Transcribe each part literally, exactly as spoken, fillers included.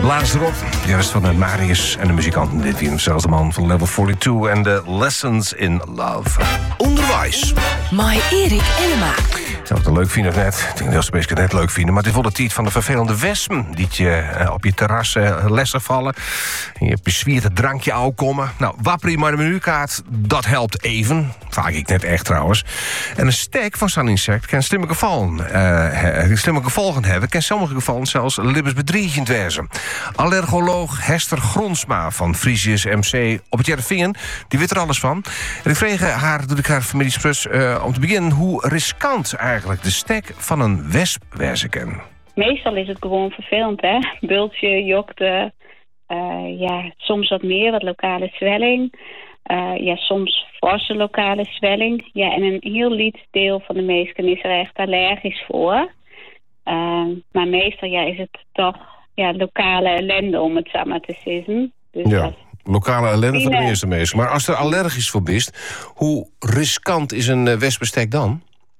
Blaas erop. De rest van de Marius en de muzikanten. Dit weer zelfs de man van Level tweeënveertig en de Lessons in Love. Onderwijs. Mai Erik Enema. Ik zou het leuk vinden of net. Ik denk dat ze het net leuk vinden. Maar het is wel de tijd van de vervelende wespen. Die je uh, op je terras uh, lessen vallen. En je op je zwiert drankje aankomen. Nou, wappie maar de menukaart. Dat helpt even. Vaak ik net echt trouwens. En een stek van zo'n insect kan slimme gevallen, uh, slimme gevolgen hebben. Kan in sommige gevallen zelfs levensbedreigend wezen. Allergoloog Hester Gronsma van Frisius M C op het Jervingen. Die weet er alles van. En ik vreeg haar, doe ik haar familiesprus, uh, om te beginnen hoe riskant eigenlijk de stek van een wesp wezen kan. Meestal is het gewoon vervelend, hè. Bultje, jokte, uh, ja, soms wat meer, wat lokale zwelling. Uh, ja, soms forse lokale zwelling. Ja, en een heel liet deel van de mensen is er echt allergisch voor. Uh, maar meestal ja, is het toch ja, lokale ellende, om het zo maar te zeggen. Dus ja, dat... lokale ellende van de meeste mensen. Maar als er allergisch voor bist, hoe riskant is een uh, wespensteek dan?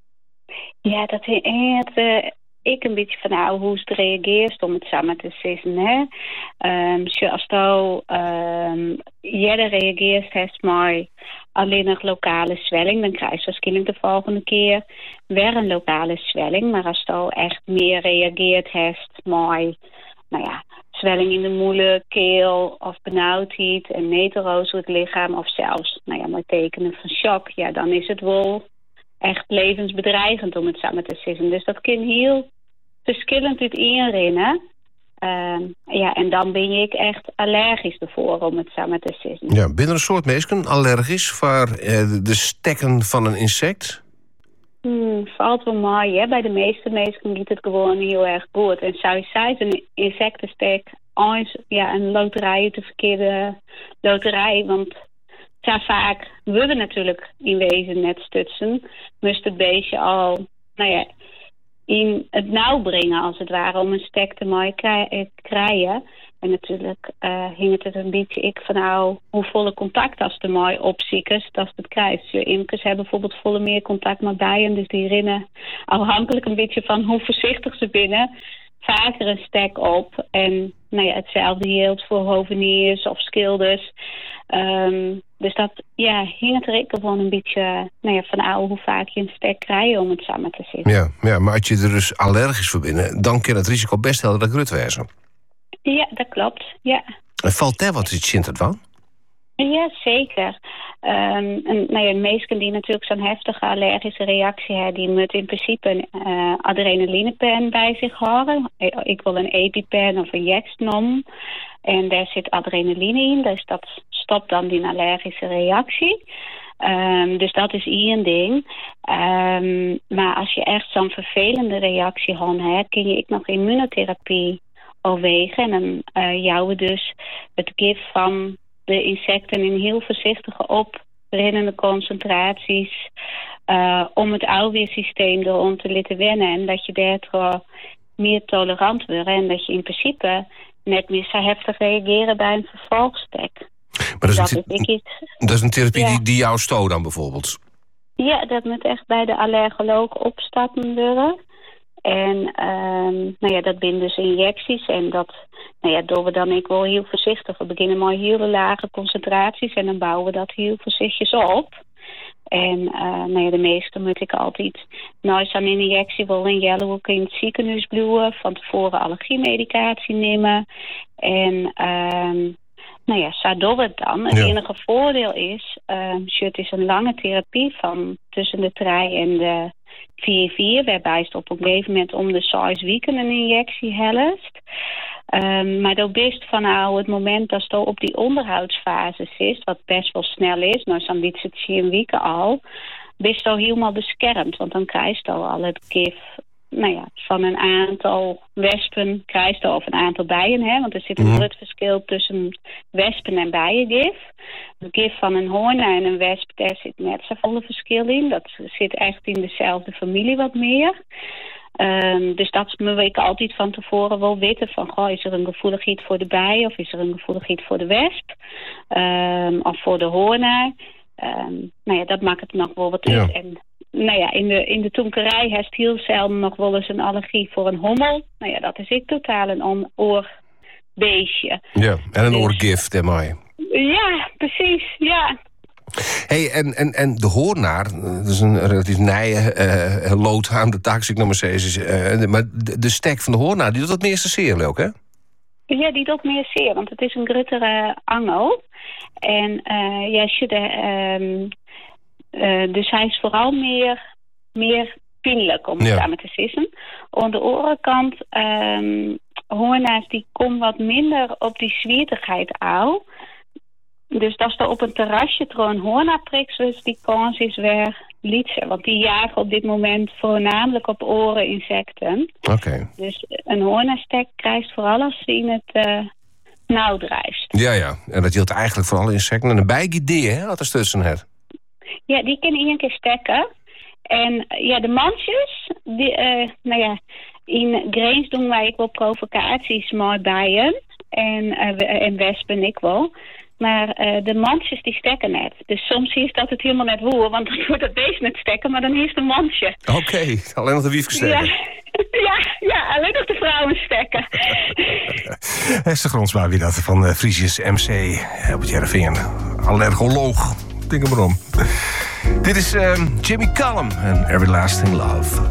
Ja, dat heeft uh, ik een beetje van nou, hoe het reageert, om het zo maar te zeggen. Hè? Um, als je um, jij reageert heeft maar alleen nog lokale zwelling, dan krijg je waarschijnlijk de volgende keer weer een lokale zwelling. Maar als je echt meer reageert heeft maar, nou ja, zwelling in de moele, keel of benauwdheid en meteroos door het lichaam of zelfs, nou ja, maar tekenen van shock, ja, dan is het wel echt levensbedreigend, om het zo maar te zeggen. Dus dat kan heel verschillend uit inrennen. Uh, ja, en dan ben ik echt allergisch ervoor, om het zo maar te zeggen. Ja, ben er een soort mensen allergisch voor uh, de stekken van een insect? Hmm, valt wel mooi, hè. Bij de meeste mensen gaat het gewoon heel erg goed. En sowieso is een insectenstek ja, een loterij, de verkeerde loterij, want ja, vaak willen natuurlijk in wezen net stutsen. Moest het beestje al, nou ja, in het nauw brengen, als het ware, om een stek te mooi krijgen. En natuurlijk uh, hing het er een beetje ik van nou, hoe volle contact als de mooi opziekers, dat het krijgt. Je imkers hebben bijvoorbeeld volle meer contact met bijen, dus die rennen afhankelijk een beetje van hoe voorzichtig ze binnen vaker een stek op. En nou ja, hetzelfde geldt voor hoveniers of schilders. Um, dus dat ja, hing het er gewoon een beetje nou ja, van oude hoe vaak je een stek krijgt, om het samen te zitten. Ja, ja, maar als je er dus allergisch voor bent, dan kan het risico best heel erg groot wezen. Ja, dat klopt, ja. En valt daar wat iets in van? Ja, zeker. Um, en, nou ja, meesten die natuurlijk zo'n heftige allergische reactie hebben, die moeten in principe een uh, adrenalinepen bij zich houden. Ik wil een EpiPen of een Jexnom. En daar zit adrenaline in, dus dat stopt dan die allergische reactie. Um, dus dat is één ding. Um, maar als je echt zo'n vervelende reactie hebt, kun je ik nog immunotherapie overwegen. En dan uh, jouwen dus het gif van de insecten in heel voorzichtige oprennende concentraties uh, om het alweersysteem erom te laten wennen. En dat je daardoor meer tolerant wordt en dat je in principe net meer zo heftig reageren bij een vervolgstek. Maar dat is, dat een, is, iets, dat is een therapie ja. die, die jou stoot dan bijvoorbeeld? Ja, dat moet echt bij de allergoloog opstappen worden. En um, nou ja, dat zijn dus injecties. En dat nou ja, doen we dan ik wel heel voorzichtig. We beginnen maar heel lage concentraties en dan bouwen we dat heel voorzichtig op. En uh, nou ja, de meeste moet ik altijd nou aan een injectie wel in jellen ook in het ziekenhuis blijven. Van tevoren allergiemedicatie nemen. En um, nou ja, zo doen we het dan. Het ja. enige voordeel is, um, het is een lange therapie van tussen de drie en de vier vier, waarbij het op een gegeven moment om de zes weken een injectie helpt. Um, maar dat best van nou, het moment dat je op die onderhoudsfase zit, wat best wel snel is, nou dan dit zit je een weken al, best al helemaal beschermd, want dan krijg je al het gif, nou ja, van een aantal wespen krijg je of een aantal bijen, hè, want er zit een groot verschil tussen wespen en bijengif. Het gif van een hoorn en een wesp, daar zit net zoveel verschil in. Dat zit echt in dezelfde familie wat meer. Um, dus dat moet ik altijd van tevoren wel weten van, goh, is er een gevoeligheid voor de bij of is er een gevoeligheid voor de wesp um, of voor de hoornaar. Um, nou ja, dat maakt het nog wel wat uit. Ja. En nou ja, in de, in de toenkerij heeft heel zelden nog wel eens een allergie voor een hommel. Nou ja, dat is ik totaal een oor beestje. Ja, en een Dus- oorgift, en mij. Ja, precies, ja. Hey, en, en, en de hoornaar, dat is een relatief nije uh, lood aan de taak, ik nog maar steeds. Uh, maar de, de stek van de hoornaar, die doet dat meeste zeer ook, hè? Ja, die doet meer zeer, want het is een gruttere angel. En uh, ja, als je de, um, uh, dus hij is vooral meer, meer pijnlijk, om het Ja. samen te zeggen. Aan de andere kant, um, hoornaars die komen wat minder op die zwiertigheid aan. Dus als er op een terrasje door een hoornaar prikt, dus die kans is weer liedje. Want die jagen op dit moment voornamelijk op oren insecten. Oké. Okay. Dus een hoornaarstek krijgt vooral als ze in het uh, nauw drijft. Ja, ja. En dat hield eigenlijk vooral insecten. En een bijgidee, hè, had er tussen het. Ja, die kunnen één keer stekken. En ja, de mansjes, die, uh, nou ja, in Grains doen wij ook wel provocaties met bijen. En, uh, en wespen ik wel. Maar uh, de mansjes die stekken net. Dus soms is dat het helemaal net woer, want dan wordt het beest net stekken, maar dan is de mansje. Oké, okay, alleen nog de wiefke stekken. Ja, ja, ja, alleen nog de vrouwen stekken. Esther Gronsma weer dat van uh, Frisius M C op het Jereveen. Allergoloog, denk er maar om. Dit is uh, Jimmy Callum en Everlasting Love.